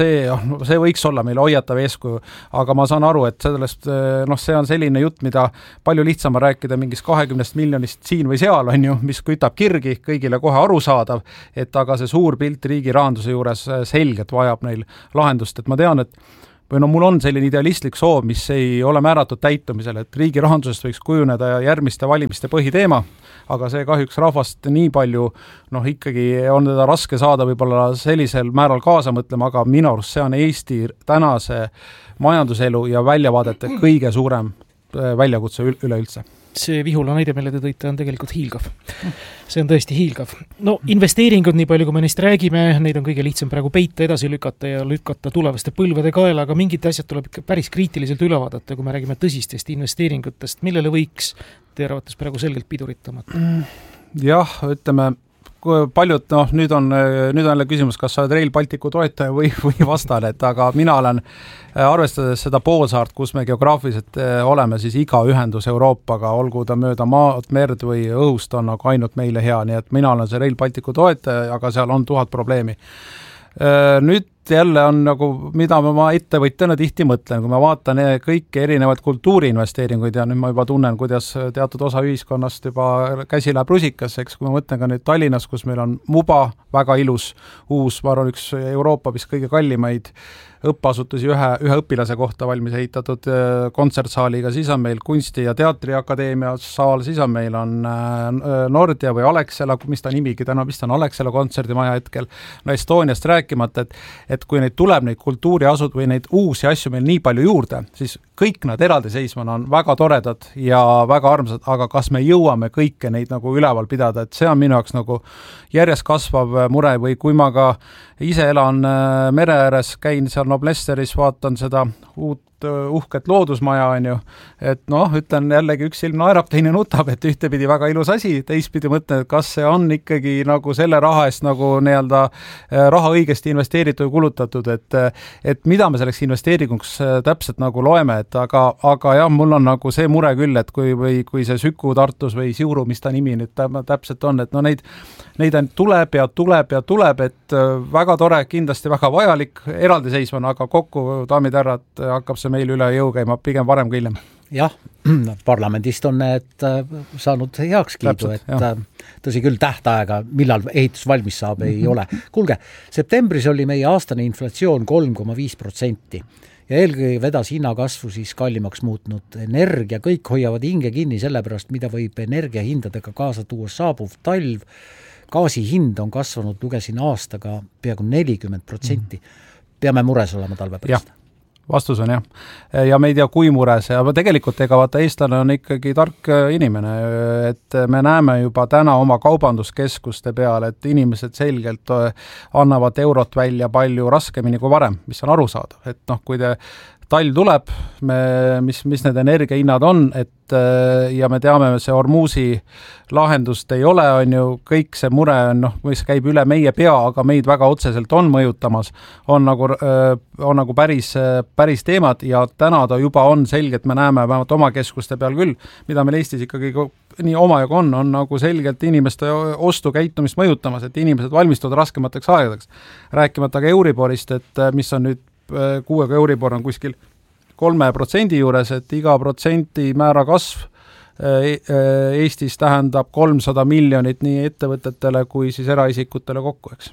see võiks olla meile hoiatav eeskuju, aga ma saan aru, et sellest, see on selline jutt, mida palju lihtsam rääkida mingist 20 miljonist siin või seal, on ju, mis kütab kirgi, kõigile kohe arusaadav, et aga see suur pilt riigi rahanduse juures selgelt vajab neil lahendust, et ma tean, et mul on selline idealistlik soov, mis ei ole määratud täitumisele, et riigi rahandusest võiks kujuneda järgmiste valimiste põhiteema, aga see kahjuks rahvast nii palju, ikkagi on teda raske saada võib-olla sellisel määral kaasa mõtlema, aga minu arust see on Eesti tänase majanduselu ja väljavaadete kõige suurem väljakutse üleüldse. See Vihula näide, mille te tõite, on tegelikult hiilgav. See on tõesti hiilgav. Investeeringud, nii palju kui me neist räägime, neid on kõige lihtsam praegu peita, edasi lükata ja lükata tulevaste põlvede kaela, aga mingid asjad tuleb ikka päris kriitiliselt üle vaadata, kui me räägime tõsistest investeeringutest, millele võiks teie arvates praegu selgelt pidurit tõmmata? Jah, ütleme, paljud, nüüd on jälle küsimus, kas sa oled Rail Balticu toetaja või vastane, aga mina olen, arvestades seda poolsaart, kus me geograafiliselt oleme, siis iga ühendus Euroopaga, olgu ta mööda maad, merd või õhust on nagu ainult meile hea, nii et mina olen see Rail Balticu toetaja, aga seal on 1000 probleemi. Nüüd jälle on nagu, mida ma ettevõtjana tihti mõtlen, kui ma vaatan kõiki erinevaid kultuuriinvesteeringuid ja nüüd ma juba tunnen, kuidas teatud osa ühiskonnast juba käsi läheb rusikas, eks, kui ma mõtlen ka nüüd Tallinnas, kus meil on Muba, väga ilus, uus, ma arvan, üks Euroopa vist kõige kallimaid õppeasutusi ühe õpilase kohta valmis ehitatud kontsertsaaliga, siis on meil Kunsti- ja Teatriakadeemia saal, siis on meil Nordia või Alexela, mis ta nimigi täna vist on Alexela kontserdimaja hetkel, Estoniast rääkimata, et kui neid tuleb neid kultuuriasud või neid uusi asju meil nii palju juurde, siis kõik nad eraldiseisvana on väga toredad ja väga armsad, aga kas me jõuame kõike neid nagu üleval pidada, et see on minu jaoks nagu järjest kasvav mure või kui ma ka ise elan mere ääres, käin seal Noblesteris, vaatan seda uut uhket loodusmaja, on ju, et ütlen jällegi üks silm naerab, teine nutab, et ühtepidi väga ilus asi, teistpidi mõtlen, et kas see on ikkagi nagu selle raha eest nagu nii-öelda raha õigesti investeeritud ja kulutatud, et mida me selleks investeeringuks täpselt nagu loeme, et aga jah, mul on nagu see mure küll, et kui see Süku Tartus või Siuru, mis ta nimi nüüd täpselt on, et neid tuleb, et väga tore, kindlasti väga vajalik, eraldiseisvana, aga kokku, daamid ja härrad, hakkab see meil üle jõu käima pigem varem kui hiljem. Jah, parlamendist on need saanud heaks kiidu, tõsi küll tähtaega, millal ehitus valmis saab, ei ole. Kuulge, septembris oli meie aastane inflatsioon 3,5% ja eelkõige vedas hinnakasvu siis kallimaks muutnud energia, kõik hoiavad hinge kinni sellepärast, mida võib energiahindadega kaasa tuua saabuv talv. Gaasi hind on kasvanud, lugesin aastaga peaaegu 40%. Peame mures olema talve pärast. Vastus on jah. Ja me ei tea, kui mures, ja tegelikult vaata eestlane on ikkagi tark inimene, et me näeme juba täna oma kaubanduskeskuste peale, et inimesed selgelt annavad eurot välja palju raskemini kui varem, mis on arusaadav, et kui talv tuleb, mis need energiahinnad on, ja me teame, see Hormuzi lahendust ei ole, on ju, kõik see mure on, mis käib üle meie pea, aga meid väga otseselt on mõjutamas, on nagu päris teemad ja täna ta juba on selgelt, me näeme vähemalt oma keskuste peal küll, mida meil Eestis ikkagi nii omajagu on nagu selgelt inimeste ostukäitumist mõjutamas, et inimesed valmistuvad raskemateks aegadeks. Rääkimata ka Euriborist, et mis on nüüd kuuega Euribor on kuskil 3% juures, et iga protsendi määra kasv Eestis tähendab 300 miljonit nii ettevõtetele kui siis eraisikutele kokku, eks.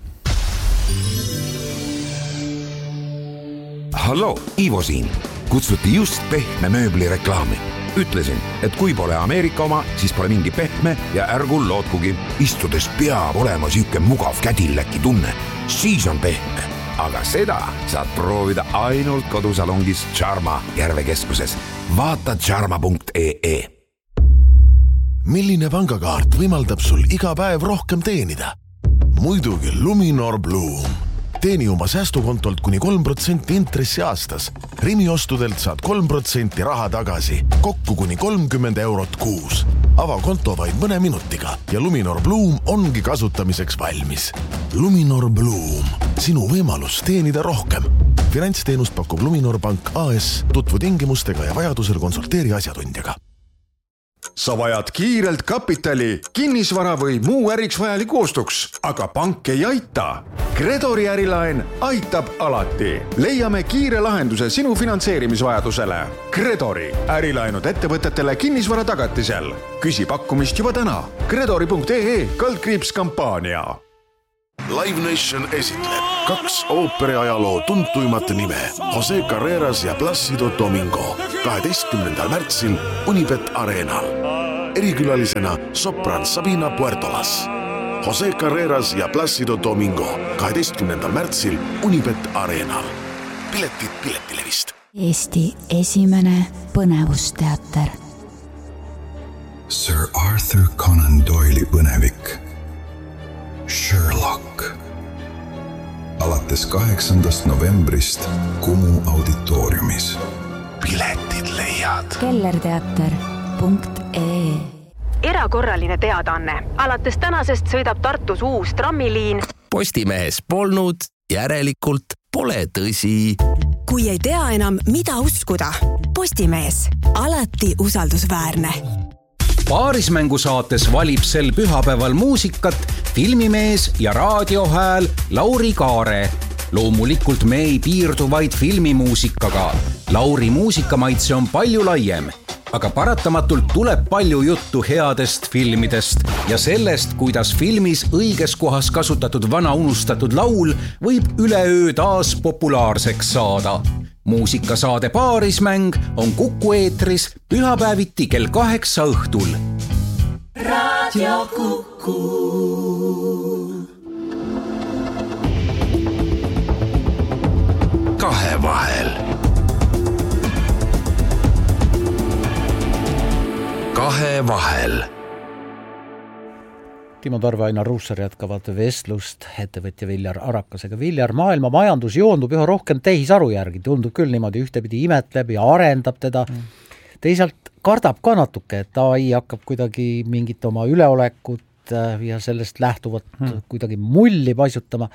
Hallo, Ivo siin. Kutsuti just pehme mööbli reklaami. Ütlesin, et kui pole Ameerika oma, siis pole mingi pehme ja ärgu lootkugi. Istudes peab olema süüke mugav kädilläki tunne. Siis on pehme. Aga seda saad proovida ainult kodusalongis Charma Järvekeskuses. Vaata charma.ee. Milline pangakaart võimaldab sul iga päev rohkem teenida? Muidugi Luminor Bloom. Teeni oma säästukontolt kuni 3% intressi aastas. Rimi ostudelt saad 3% raha tagasi, kokku kuni 30 eurot kuus. Ava konto vaid mõne minutiga ja Luminor Bloom ongi kasutamiseks valmis. Luminor Bloom, sinu võimalus teenida rohkem. Finantsteenust pakub Luminor Pank AS, tutvu tingimustega ja vajadusel konsulteeri asjatundjaga. Sa vajad kiirelt kapitali, kinnisvara või muu äriks vajaliku ostuks, aga pank ei aita. Gredori ärilaen aitab alati. Leiame kiire lahenduse sinu finantseerimisvajadusele. Gredori ärilaenud ettevõtetele kinnisvara tagatisel. Küsi pakkumist juba täna. Gredori.ee/kampaania. Live Nation esitleb 2 ooperiajaloo tuntuimat nime Jose Carreras ja Plácido Domingo 12. märtsil Unibet Arenal. Erikülalisena sopran Sabina Puertolas. Jose Carreras ja Plácido Domingo 12. märtsil Unibet Arenal. Piletid Piletilevist. Eesti esimene põnevusteater. Sir Arthur Conan Doyle'i põnevik Sherlock. Alates 8. novembrist Kumu auditooriumis. Piletid leiad. kellerteater.ee. Erakorraline teadaanne. Alates tänasest sõidab Tartus uus trammiliin. Postimehes polnud, järelikult pole tõsi. Kui ei tea enam, mida uskuda. Postimees. Alati usaldusväärne. Paarismängusaates valib sel pühapäeval muusikat filmimees ja raadiohääl Lauri Kaare. Loomulikult me ei piirdu vaid filmimuusikaga. Lauri muusikamaitse on palju laiem, aga paratamatult tuleb palju juttu headest filmidest ja sellest, kuidas filmis õiges kohas kasutatud vana unustatud laul võib üleöö taas populaarseks saada. Muusikasaade Paarismäng on Kuku eetris pühapäeviti kell 8 õhtul. Radio Kuku. Kahevahel. Kahevahel. Timo Tarve, Ainar Ruussaar jätkavad vestlust ettevõtja Viljar Arakasega. Viljar, maailma majandus joondub üha rohkem tehisaru järgi, tundub küll niimoodi ühtepidi imetleb ja arendab teda. Teisalt kardab ka natuke, et AI hakkab kuidagi mingit oma üleolekut ja sellest lähtuvat kuidagi mulli paisutama.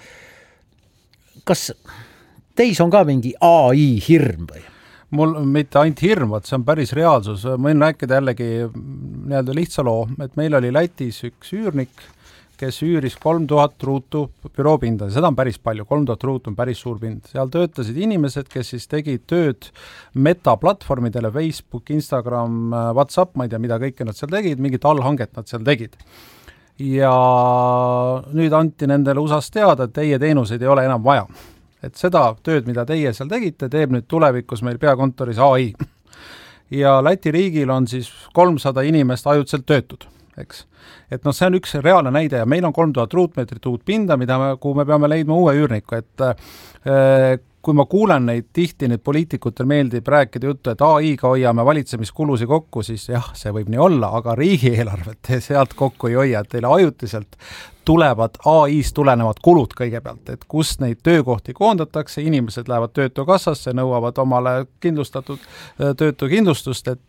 Kas teis on ka mingi AI hirm või? Mul mitte ainult hirm, see on päris reaalsus. Ma võin rääkida jällegi lihtsa loo, et meil oli Lätis üks üürnik, kes üüris 3000 ruutu büroopinda. Seda on päris palju, 3000 ruutu on päris suur pind. Seal töötasid inimesed, kes siis tegid tööd metaplatvormidele, Facebook, Instagram, WhatsApp, ma ei tea, mida kõike nad seal tegid, mingit allhanget nad seal tegid. Ja nüüd anti nendele USAs teada, et teie teenuseid ei ole enam vaja. Et seda tööd, mida teie seal tegite, teeb nüüd tulevikus meil peakontoris AI. Ja Läti riigil on siis 300 inimest ajutselt töötud, eks. Et see on üks reaalne näide ja meil on 3000 ruutmeetrit uut pinda, kuhu me peame leidma uue üürniku, et kui ma kuulen neid tihti, need poliitikutel meeldib rääkida juttu, et AI-ga hoiame valitsemiskulusi kokku, siis jah, see võib nii olla, aga riigieelarvet sealt kokku ei hoia, et teile ajutiselt tulevad AI-st tulenevad kulud kõigepealt, et kus neid töökohti koondatakse, inimesed lähevad töötukassasse, nõuavad omale kindlustatud töötukindlustust, et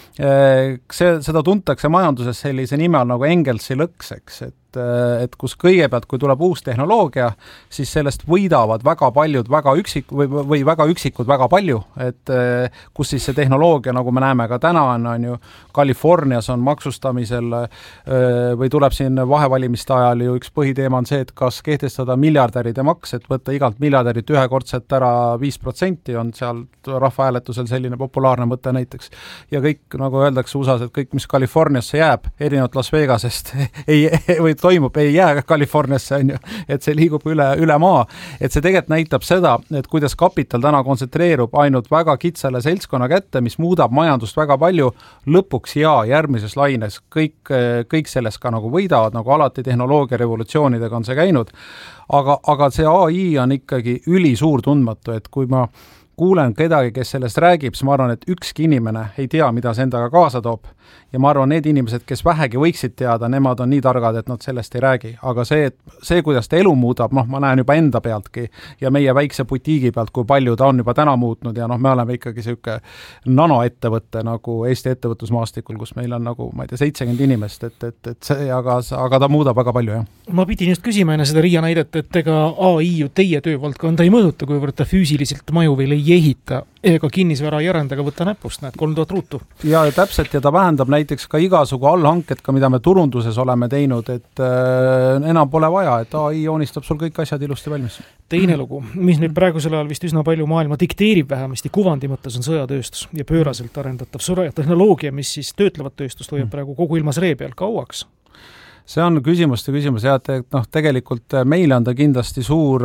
seda tuntakse majanduses sellise nime on nagu Engelsi lõks, eks, et kus kõigepealt, kui tuleb uus tehnoloogia, siis sellest võidavad väga paljud väga üksikud väga palju, et kus siis see tehnoloogia, nagu me näeme ka täna on ju, Californias on maksustamisel või tuleb siin vahevalimiste ajal ju üks põhiteema on see, et kas kehtestada miljardäride maks, et võtta igalt miljardärit ühekordselt ära 5%, on seal rahvahääletusel selline populaarne mõte näiteks. Ja kõik, nagu öeldakse USAs, et kõik, mis Californiasse jääb, erinevalt Las Vegasest, või toimub, ei jää Californiasse, on ju, et see liigub üle maa. Et see tegelikult näitab seda, et kuidas kapital täna kontsentreerub ainult väga kitsale seltskonna kätte, mis muudab majandust väga palju, lõpuks ja järgmises laines kõik sellest ka nagu võidavad, nagu alati tehnoloogia revolutsioonidega on see käinud, aga see AI on ikkagi ülisuur tundmatu, et kui ma kuulen kedagi, kes sellest räägib, siis ma arvan, et ükski inimene ei tea, mida see endaga kaasa toob. Ja ma arvan, need inimesed, kes vähegi võiksid teada, nemad on nii targad, et nad sellest ei räägi. Aga see kuidas ta elu muudab, ma näen juba enda pealtki ja meie väikse butiigi pealt, kui palju ta on juba täna muutnud ja me oleme ikkagi selline nanoettevõtte nagu Eesti ettevõtlusmaastikul, kus meil on nagu, ma ei tea, 70 inimest, et see, aga ta muudab väga palju, jah. Ma pidin just küsima enne seda Riia näidet, et ega AI ju teie töövaldkonda ei mõjuta, kuivõrd ta füüsiliselt maju veel ei ehita ega kinnisvara ei arenda, aga võtta näpust, näed 3000 ruutu. Ja täpselt, ja ta vähendab näiteks ka igasugu allhanked, ka mida me turunduses oleme teinud, et enam pole vaja, et AI joonistab sul kõik asjad ilusti valmis. Teine lugu, mis nüüd praegusel ajal vist üsna palju maailma dikteerib vähemasti kuvandi mõttes on sõjatööstus ja pööraselt arendatav sõjatehnoloogia, mis siis töötlevat tööstust hoiab praegu kogu ilmas ree peal kauaks. See on küsimus, ja tegelikult meile on ta kindlasti suur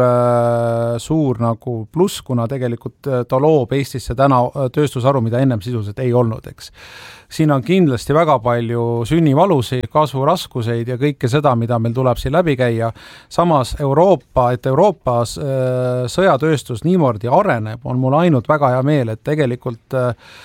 nagu pluss, kuna tegelikult ta loob Eestisse täna tööstusharu, mida ennem sisuliselt ei olnud, eks. Siin on kindlasti väga palju sünnivalusi, kasvuraskuseid ja kõike seda, mida meil tuleb siin läbi käia. Samas Euroopas sõjatööstus niimoodi areneb, on mul ainult väga hea meel, et tegelikult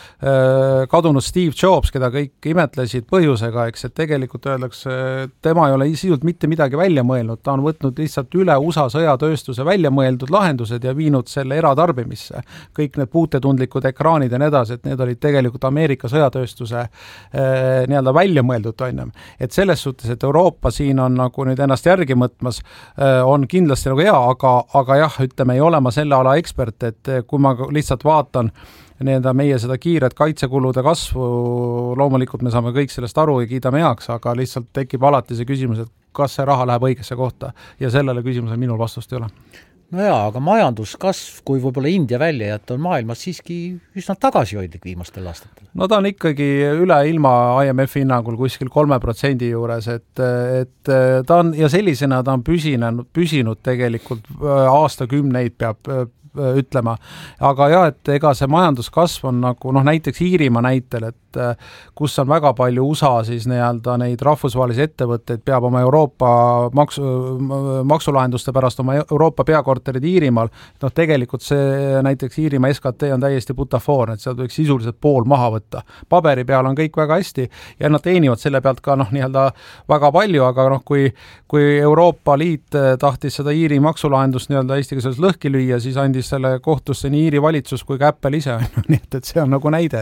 kadunud Steve Jobs, keda kõik imetlesid põhjusega, eks, et tegelikult öeldakse, tema ei ole sisult mitte midagi välja mõelnud, ta on võtnud lihtsalt üle USA sõjatööstuse välja mõeldud lahendused ja viinud selle eratarbimisse. Kõik need puutetundlikud ekraanid ja need edasi, et need olid tegelikult Ameerika sõjatööstuse nii-öelda välja mõeldud, on. Et selles suhtes, et Euroopa siin on nagu nüüd ennast järgi mõtmas, on kindlasti nagu hea, aga jah, ütleme, ei ole ma selle ala ekspert, et kui ma lihtsalt vaatan meie seda kiiret kaitsekulude kasvu, loomulikult me saame kõik sellest aru ja kiidame heaks, aga lihtsalt tekib alati see küsimus, et kas see raha läheb õigesse kohta ja sellele küsimusele minul vastust ei ole. No jaa, aga majanduskasv, kui võib-olla India välja jätta, on maailmas siiski üsna tagasihoidlik viimastel aastatel. No ta on ikkagi üle ilma IMF hinnangul kuskil 3% juures, et ta on, ja sellisena ta on püsinud tegelikult aastakümneid peab ütlema. Aga jah, et ega see majanduskasv on nagu, näiteks Iirimaa näitel, et kus on väga palju USA siis nii-öelda neid rahvusvahelisi ettevõtteid, peab oma Euroopa maksulahenduste pärast oma Euroopa peakorterid Iirimaal, tegelikult see näiteks Iirimaa SKT on täiesti butafoorne, et seal võiks sisuliselt pool maha võtta. Paberi peal on kõik väga hästi ja nad teenivad selle pealt ka nii-öelda väga palju, aga kui Euroopa Liit tahtis seda Iiri maksulahendust nii-öelda Eestiga selles lõhki lüüa, siis andis selle kohtusse nii Iiri valitsus kui ka Apple ise, nii et see on nagu näide,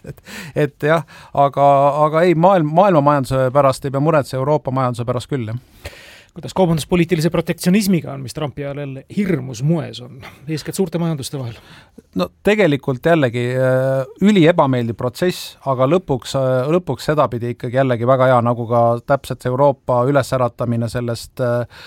et jah, aga ei, maailma majanduse pärast ei pea muretse, Euroopa majanduse pärast küll, jah. Kuidas kaubanduspoliitilise protektsionismiga on, mis Trumpi ajal jälle hirmus moes on, eeskätt suurte majanduste vahel? No tegelikult jällegi üli ebameeldiv protsess, aga lõpuks sedapidi ikkagi jällegi väga hea, nagu ka täpselt Euroopa ülesäratamine sellest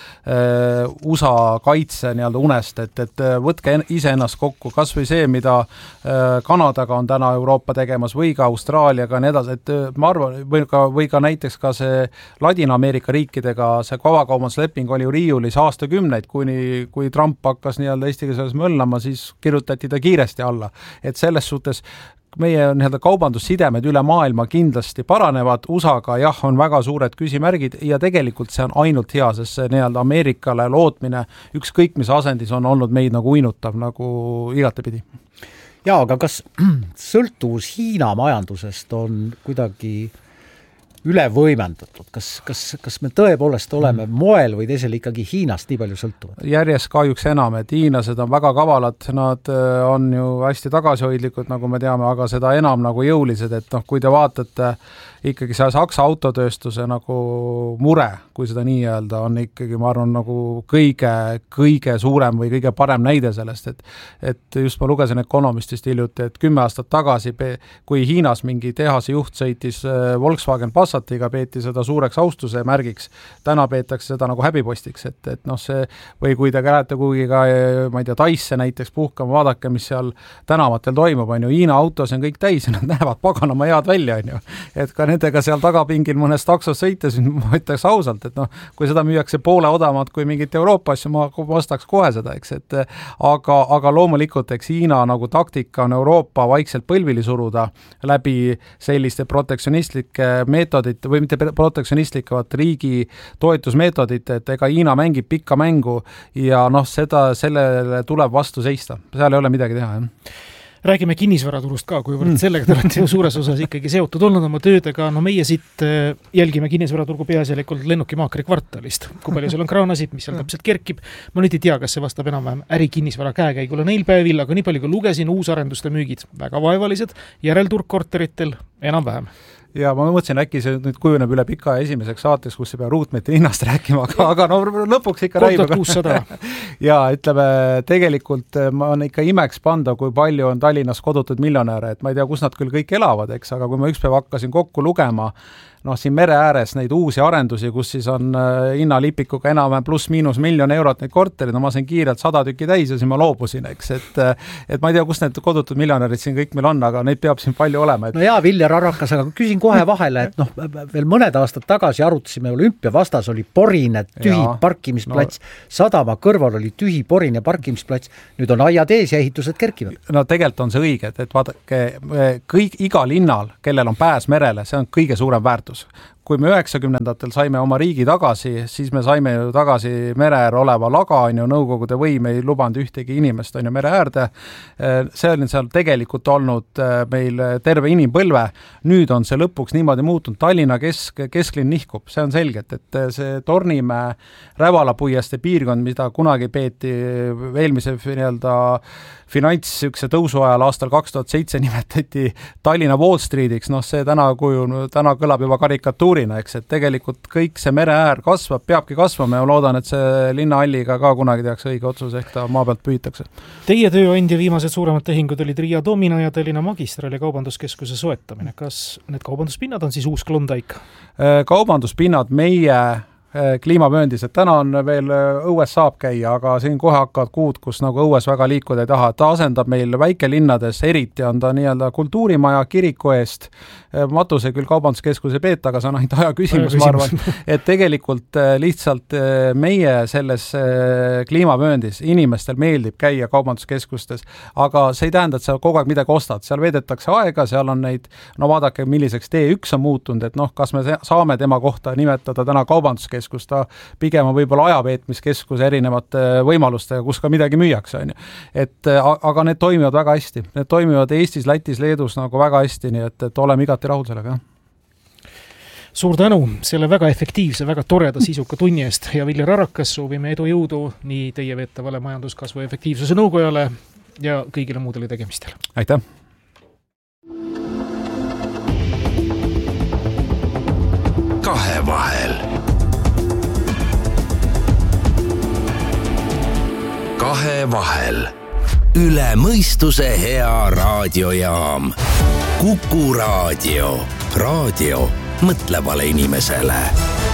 USA kaitse nii-öelda unest, et võtke ise ennast kokku, kas või see, mida Kanadaga on täna Euroopa tegemas või ka Austraaliaga nii edasi, et ma arvan, või ka näiteks ka see Ladina-Ameerika riikidega see kaubandusleping oli ju riiulis aastakümneid, kui Trump hakkas nii-öelda Eestiga selles möllama, siis kirjutati ta kiiresti alla. Et selles suhtes meie nii-öelda kaubandussidemed üle maailma kindlasti paranevad, USA-ga jah, on väga suured küsimärgid ja tegelikult see on ainult hea, sest see nii-öelda Ameerikale lootmine ükskõik mis asendis on olnud meid nagu uinutav, nagu igatepidi. Jaa, aga kas sõltuvus Hiina majandusest on kuidagi üle võimendatud? Kas me tõepoolest oleme moel või teisel ikkagi Hiinast nii palju sõltuvad? Järjest kahjuks enam, et hiinlased on väga kavalad, nad on ju hästi tagasihoidlikud, nagu me teame, aga seda enam nagu jõulised, et kui te vaatate ikkagi see Saksa autotööstuse nagu mure, kui seda nii öelda, on ikkagi, ma arvan, nagu kõige suurem või kõige parem näide sellest, et just ma lugesin Economistist hiljuti, et 10 aastat tagasi, kui Hiinas mingi tehase juht sõitis Volkswagen Passatiga, peeti seda suureks austuse märgiks, täna peetakse seda nagu häbipostiks, et see, või kui te lähete kuhugi ka, ma ei tea, Taisse näiteks puhkama, vaadake, mis seal tänavatel toimub, on ju, Hiina autos on kõik täis ja nad näevad paganama head välja, on ju, et ka nendega seal tagapingil mõnes taksos sõites, ma ütleks ausalt, et kui seda müüakse poole odavamalt kui mingit Euroopa asju, ma vastaks kohe seda, eks, et aga loomulikult, eks Hiina nagu taktika on Euroopa vaikselt põlvili suruda läbi selliste protektsionistlike meetodite meetodit või mitte protektsionistlikud riigi toetusmeetodit, et ega Hiina mängib pikka mängu ja sellele tuleb vastu seista. Seal ei ole midagi teha, jah. Räägime kinnisvaraturust ka, kuivõrd sellega te olete ju suures osas ikkagi seotud olnud oma töödega. Meie siit jälgime kinnisvaraturgu peaasjalikult lennukimaakri kvartalist. Kui palju seal on kraanasid, mis seal täpselt kerkib. Ma nüüd ei tea, kas see vastab enam-vähem ärikinnisvara käekäigule neil päevil, aga nii palju kui lugesin, uusarenduste müügid väga vaevalised, järelturg korteritel enam-vähem. Ja ma mõtlesin, äkki see nüüd kujuneb üle pika esimeseks saates, kus ei pea ruutmeetri hinnast rääkima, aga lõpuks ikka räägime. 3600. Ja ütleme, tegelikult ma on ikka imeks panda, kui palju on Tallinnas kodutud miljonäre, et ma ei tea, kus nad küll kõik elavad, eks, aga kui ma ükspäev hakkasin kokku lugema, siin mere ääres neid uusi arendusi, kus siis on hinnalipikuga enam-vähem +- miljon eurot neid korterid, ma sain kiirelt 100 tükki täis ja siis ma loobusin, eks, et ma ei tea, kus need kodutud miljonärid siin kõik meil on, aga neid peab siin palju olema. No jaa, Viljar Arakas, aga küsin kohe vahele, et veel mõned aastad tagasi arutasime, olümpia vastas oli porine tühi parkimisplats, sadama kõrval oli tühi porine parkimisplats, nüüd on aiad ees ja ehitused kerkivad. No tegelikult on see õige, et vaadake, igal linnal, kellel on pääs merele, see on kõige suurem väärtus. Kui me 90-ndatel saime oma riigi tagasi, siis me saime ju tagasi mere äär oleva laga, on ju, nõukogude võim ei lubanud ühtegi inimest, on ju, mere äärde. See on seal tegelikult olnud meil terve inimpõlve. Nüüd on see lõpuks niimoodi muutunud. Tallinna kesklinn nihkub, see on selgelt, et see Tornimäe Rävalapuieste piirkond, mida kunagi peeti eelmise finantsükse tõusu ajal aastal 2007 nimetati Tallinna Wall Streetiks, see täna kõlab juba karikatuurina, eks, et tegelikult kõik see mere äär kasvab, peabki kasvama ja loodan, et see linnahalliga ka kunagi tehakse õige otsus, ehk ta maa pealt püütakse. Teie tööandja viimased suuremad tehingud olid Riia Domina ja Tallinna Magistrali kaubanduskeskuse soetamine. Kas need kaubanduspinnad on siis uus Klondike? Kaubanduspinnad meie kliimavööndis, et täna on veel õues saab käia, aga siin kohe hakkavad kuud, kus nagu õues väga liikuda ei taha. Ta asendab meil väikelinnades, eriti on ta nii-öelda kultuurimaja kiriku eest. Matuse küll kaubanduskeskuse peeta, aga see on ainult aja küsimus, ma arvan. Et tegelikult lihtsalt meie selles kliimavööndis inimestel meeldib käia kaubanduskeskustes, aga see ei tähenda, et sa kogu aeg midagi ostad. Seal veedetakse aega, seal on neid, vaadake, milliseks T1 on muutunud, et kas me saame tema kohta nimetada täna kaubanduskeskus, ta pigem on võib-olla ajaveetmiskeskus erinevate võimalustega, kus ka midagi müüakse, on ju. Aga need toimivad väga hästi. Need toimivad Eestis, Lätis, Leedus nagu väga hästi, nii et oleme igati rahul sellega. Suur tänu selle väga efektiivse, väga toreda sisuka tunni eest ja Viljar Arakas, soovime edu jõudu nii teie veetavale majanduskasvu efektiivsuse nõukojale ja kõigile muudele tegemistele. Aitäh! Kahevahel. Kahevahel. Üle mõistuse hea raadiojaam. Kuku raadio. Raadio mõtlevale inimesele.